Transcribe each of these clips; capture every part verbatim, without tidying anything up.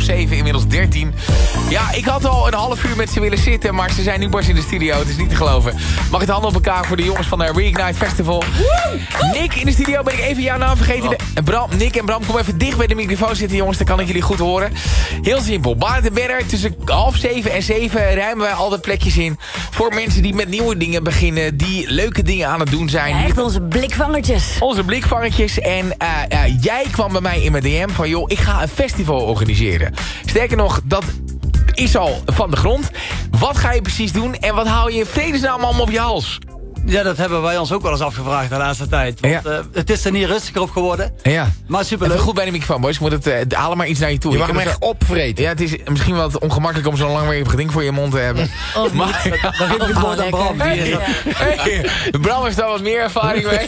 zeven, inmiddels dertien. Ja, ik had al een half uur met ze willen zitten, maar ze zijn nu pas in de studio. Het is niet te geloven. Mag ik de handen op elkaar voor de jongens van de Reignite Festival? Nick, in de studio ben ik even jouw naam vergeten. De, Bram, Nick en Bram, kom even dicht bij de microfoon zitten, jongens. Dan kan ik jullie goed horen. Heel simpel. Barend en Benner, tussen half zeven en zeven ruimen wij al de plekjes in. Voor mensen die met nieuwe dingen beginnen, die leuke dingen aan het doen zijn. Ja, echt onze blikvangertjes. Onze blikvangertjes. En uh, uh, jij kwam bij mij in mijn D M van, joh, ik ga een festival organiseren. Sterker nog, dat is al van de grond. Wat ga je precies doen en wat hou je in vredesnaam allemaal op je hals? Ja, dat hebben wij ons ook wel eens afgevraagd de laatste tijd. Want, ja. uh, het is er niet rustiger op geworden. Ja. Maar superleuk. Even goed bij de microfoon, boys. Ik moet het, uh, haal maar iets naar je toe. Je mag hem echt zo... opvreten. Ja, het is misschien wat ongemakkelijk om zo'n lang weer een geding voor je mond te hebben. Of maar, niet. Dan geef ik het woord aan Bram. Hey, hey, Bram heeft daar wat meer ervaring mee.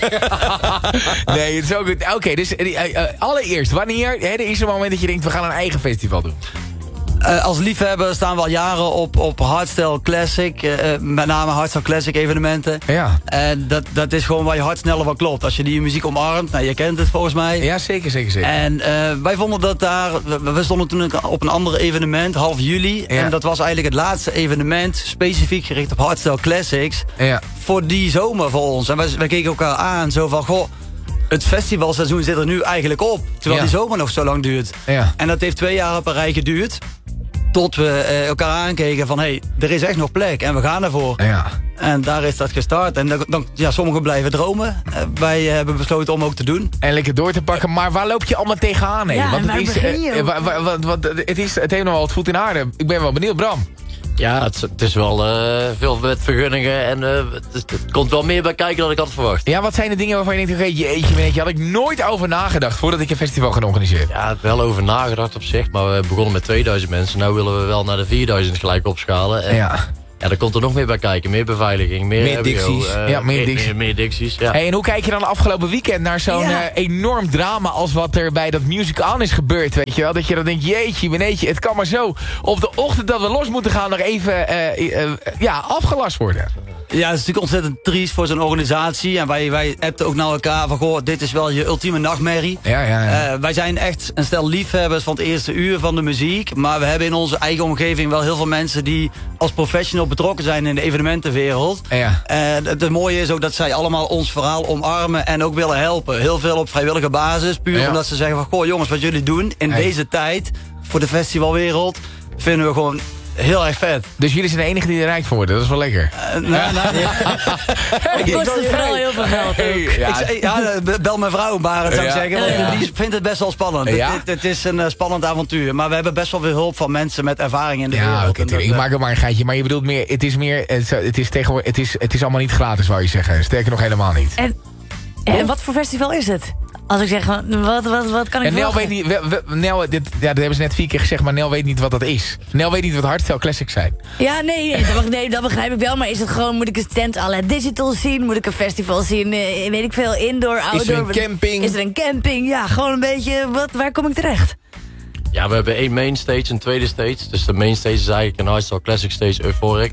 Nee, het is ook goed. Oké, okay, dus uh, uh, allereerst, wanneer hè, er is een moment dat je denkt, we gaan een eigen festival doen? Uh, als liefhebber staan we al jaren op, op hardstyle classic. Uh, met name hardstyle classic evenementen. Ja. En dat, dat is gewoon waar je hart sneller van klopt. Als je die muziek omarmt, nou, je kent het volgens mij. Ja, zeker, zeker, zeker. En uh, wij vonden dat daar... We, we stonden toen op een ander evenement, half juli. Ja. En dat was eigenlijk het laatste evenement, specifiek gericht op hardstyle classics. Ja. Voor die zomer voor ons. En wij, wij keken elkaar aan, zo van, goh, het festivalseizoen zit er nu eigenlijk op. Terwijl Ja. die zomer nog zo lang duurt. Ja. En dat heeft twee jaar op een rij geduurd. Tot we uh, elkaar aankeken van, hé, hey, er is echt nog plek en we gaan ervoor. Ja. En daar is dat gestart. En dan, dan, ja, sommigen blijven dromen. Uh, wij uh, hebben besloten om ook te doen. En lekker door te pakken. Maar waar loop je allemaal tegenaan heen? Ja, Want het waar is, begin je uh, ook? wa, wa, wa, wa, het, is, het heeft nog wel wat voet in aarde. Ik ben wel benieuwd, Bram. Ja, het, het is wel uh, veel met vergunningen en uh, het, het, het komt wel meer bij kijken dan ik had verwacht. Ja, wat zijn de dingen waarvan je denkt, oké, jeetje, jeetje, had ik nooit over nagedacht voordat ik een festival ga organiseren? Ja, wel over nagedacht op zich, maar we begonnen met tweeduizend mensen. Nu willen we wel naar de vierduizend gelijk opschalen. En Ja. Ja, daar komt er nog meer bij kijken. Meer beveiliging, meer, Meer M B O, dicties. uh, Ja, meer meer, dicties. meer, meer dicties. Ja. Hey, en hoe kijk je dan afgelopen weekend naar zo'n Ja. uh, enorm drama als wat er bij dat Music On is gebeurd, weet je wel? Dat je dan denkt, jeetje, beneetje, het kan maar zo op de ochtend dat we los moeten gaan nog even uh, uh, ja, afgelast worden. Ja, het is natuurlijk ontzettend triest voor zo'n organisatie. En wij, wij appten ook naar elkaar van, goh, dit is wel je ultieme nachtmerrie. Ja, ja, ja. Uh, wij zijn echt een stel liefhebbers van het eerste uur van de muziek. Maar we hebben in onze eigen omgeving wel heel veel mensen die als professional betrokken zijn in de evenementenwereld. Ja. En het mooie is ook dat zij allemaal ons verhaal omarmen en ook willen helpen. Heel veel op vrijwillige basis. Puur Ja. omdat ze zeggen van, goh jongens, wat jullie doen in Hey. deze tijd voor de festivalwereld vinden we gewoon heel erg vet. Dus jullie zijn de enige die er rijk voor worden, dat is wel lekker. Uh, nou, nou, ja. Het kost het vooral heel veel geld ook. Hey, ja, Ik zei- ja, bel mijn vrouw, Barend, zou ik Ja. zeggen. Want Ja. die vindt het best wel spannend. Ja? Het, het, het is een uh, spannend avontuur. Maar we hebben best wel veel hulp van mensen met ervaring in de ja, wereld. oké, En dat, ik uh, maak ook maar een geitje. Maar je bedoelt meer, het is meer, het, het is tegenwoordig, het is, het is allemaal niet gratis, wou je zeggen. Sterker nog helemaal niet. En, en wat voor festival is het? Als ik zeg, wat, wat, wat kan ik En Nel verwachten? weet niet, we, we, Nel, dit, ja, dat hebben ze net vier keer gezegd, maar Nel weet niet wat dat is. Nel weet niet wat hardstyle classics zijn. Ja, nee, nee, dat, mag- nee, dat begrijp ik wel. Maar is het gewoon, moet ik een stand à la digital zien? Moet ik een festival zien? Eh, weet ik veel, indoor, outdoor? Is er een Wat- camping? Is er een camping? Ja, gewoon een beetje, wat, waar kom ik terecht? Ja, we hebben één main stage, een tweede stage. Dus de main stage is eigenlijk een hardstyle classic stage, Euphoric.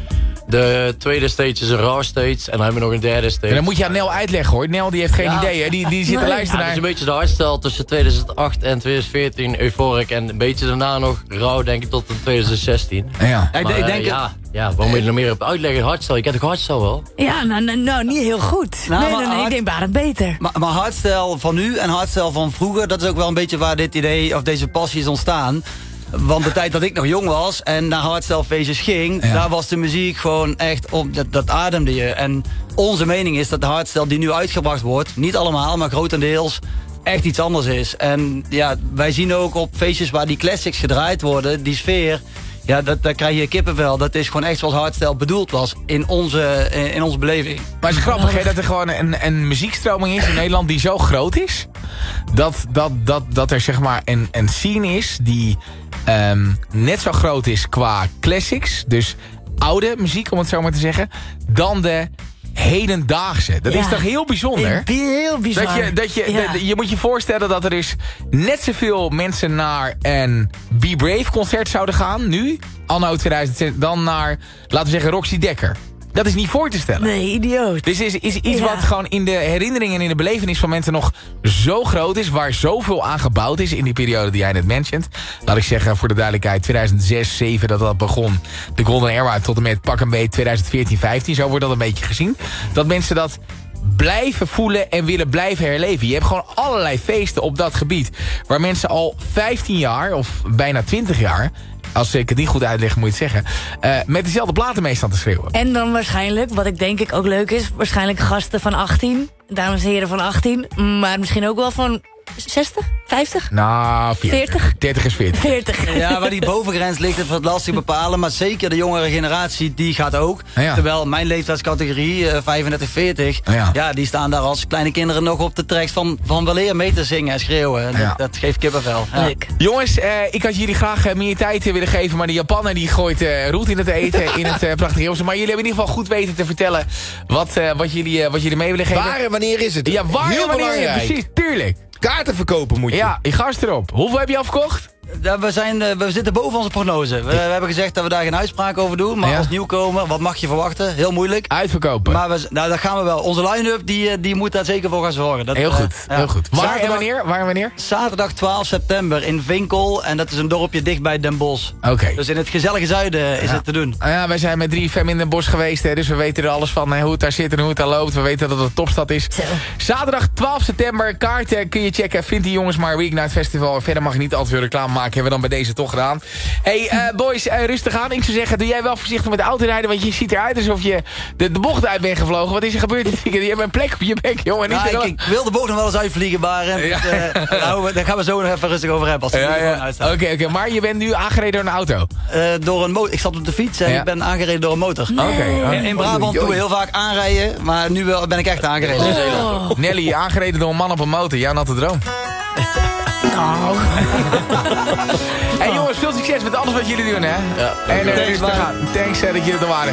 De tweede stage is een raw stage. En dan hebben we nog een derde stage. En dan moet je aan Nel uitleggen, hoor. Nel die heeft geen Ja. idee, hè. Die, die zit te Nee. Ja, luisteren het is naar... een beetje de hardstyle tussen tweeduizend acht en tweeduizend veertien, Euphoric. En een beetje daarna nog rauw, denk ik, tot in tweeduizend zestien. Ja. ja, ik, Maar, ik eh, denk, ja, ja, waar moet je er meer op uitleggen? Hardstyle, je kent toch hardstyle wel? Ja, nou, nou, nou niet heel goed. Nou, nee, maar nee, nee, ik hard- denk Barend beter. maar, maar hardstyle van nu en hardstyle van vroeger, dat is ook wel een beetje waar dit idee of deze passie is ontstaan. Want de tijd dat ik nog jong was en naar hardstyle feestjes ging, Ja. daar was de muziek gewoon echt op, dat, dat ademde je. En onze mening is dat de hardstyle die nu uitgebracht wordt, niet allemaal, maar grotendeels, echt iets anders is. En ja, wij zien ook op feestjes waar die classics gedraaid worden, die sfeer, ja, dat, daar krijg je kippenvel. Dat is gewoon echt zoals hardstyle bedoeld was in onze, in onze beleving. Maar het is grappig, hè, dat er gewoon een, een muziekstroming is in Nederland die zo groot is. Dat, dat, dat, dat er zeg maar een, een scene is die um, net zo groot is qua classics. Dus oude muziek, om het zo maar te zeggen. Dan de hedendaagse. Dat Ja. is toch heel bijzonder? Heel bizar. Dat je, dat je, Ja. dat- je moet je voorstellen dat er dus net zoveel mensen naar een Be Brave concert zouden gaan. Nu, anno tweeduizend zes, dan naar, laten we zeggen, Roxy Dekker. Dat is niet voor te stellen. Nee, idioot. Dit is, is iets Ja. wat gewoon in de herinnering en in de belevenis van mensen nog zo groot is. Waar zoveel aan gebouwd is in die periode die jij net mentioned. Laat ik zeggen, voor de duidelijkheid, tweeduizend zes, zeven dat dat begon. De Golden Era tot en met pak een beetje tweeduizend veertien, vijftien. Zo wordt dat een beetje gezien. Dat mensen dat blijven voelen en willen blijven herleven. Je hebt gewoon allerlei feesten op dat gebied. Waar mensen al vijftien jaar of bijna twintig jaar... als ik het niet goed uitleg, moet je het zeggen... Uh, met dezelfde platen mee staan te schreeuwen. En dan waarschijnlijk, wat ik denk ik ook leuk is... waarschijnlijk gasten van achttien, dames en heren van achttien... maar misschien ook wel van zestig, vijftig? Nou, veertig? dertig is veertig. veertig. Ja, waar die bovengrens ligt, het wat lastig bepalen. Maar zeker de jongere generatie, die gaat ook. Ja. Terwijl mijn leeftijdscategorie, uh, vijfendertig, veertig... Ja. Ja, die staan daar als kleine kinderen nog op de tracks van, van weleer mee te zingen en schreeuwen. En Ja. dat, dat geeft kippenvel. Ja. Leuk. Jongens, uh, ik had jullie graag uh, meer tijd uh, willen geven... maar de Japaner die gooit uh, roet in het eten in het uh, prachtige Hilversum. Maar jullie hebben in ieder geval goed weten te vertellen... wat, uh, wat, jullie, uh, wat jullie mee willen geven. Waar en wanneer is het? Ja, waar Heel en wanneer? belangrijk. Precies, tuurlijk. Kaarten verkopen moet je. Ja, je gast erop. Hoeveel heb je afgekocht? Ja, we, zijn, uh, we zitten boven onze prognose. We, we hebben gezegd dat we daar geen uitspraak over doen. Maar Ja. als nieuwkomer, wat mag je verwachten? Heel moeilijk. Uitverkopen. Maar we, nou, dat gaan we wel. Onze line-up die, uh, die moet daar zeker voor gaan zorgen. Dat, heel uh, goed, ja. heel goed. Waar en Zaterdag- wanneer? Waar en wanneer? Zaterdag twaalf september in Vinkel. En dat is een dorpje dicht bij Den Bosch. Oké. Dus in het gezellige zuiden is Ja. het te doen. Nou ja, wij zijn met drie fem in Den Bosch geweest. Hè, dus we weten er alles van hè, hoe het daar zit en hoe het daar loopt. We weten dat het een topstad is. Zo. Zaterdag twaalf september. Kaarten kun je checken. Vind die jongens maar Reignite Festival. Verder mag je niet altijd veel reclame maken. Hebben we dan bij deze toch gedaan. Hey uh, boys, uh, rustig aan. Ik zou zeggen, doe jij wel voorzichtig met de auto rijden. Want je ziet eruit alsof je de, de bocht uit bent gevlogen. Wat is er gebeurd dit weekend? Je hebt een plek op je bek, jongen. Niet Nou, te ik, lang. ik wil de bocht nog wel eens uitvliegen, maar uh, Ja. uh, nou, daar gaan we zo nog even rustig over hebben. Als de Ja, microfoon ja. uitstaat. Oké, oké. Maar je bent nu aangereden door een auto. Uh, door een mo- ik zat op de fiets en Ja. ik ben aangereden door een motor. Oké. Okay. In, in Brabant doen we heel vaak aanrijden, maar nu wel, ben ik echt aangereden. Oh. Nelly, aangereden door een man op een motor. Jouw natte droom. Nou. Hey jongens, veel succes met alles wat jullie doen, hè? Ja. En uh, Thanks, rustig man. aan. Thanks uh, dat jullie er waren.